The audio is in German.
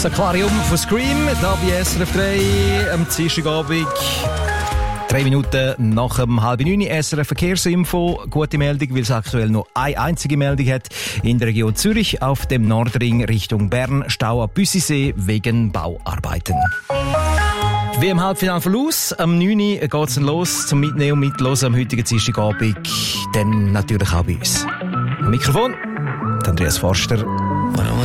Aquarium von Scream, da bei SRF 3 am Dienstagabend. 3 Minuten nach 8:30 SRF Verkehrsinfo. Gute Meldung, weil es aktuell noch eine einzige Meldung hat. In der Region Zürich auf dem Nordring Richtung Bern Stau am Büssisee wegen Bauarbeiten. Wie im Halbfinale von Luz, am 9. geht es los zum Mitnehmen und Mitlosen am heutigen Dienstagabend. Dann natürlich auch bei uns. Am Mikrofon, Andreas Forster.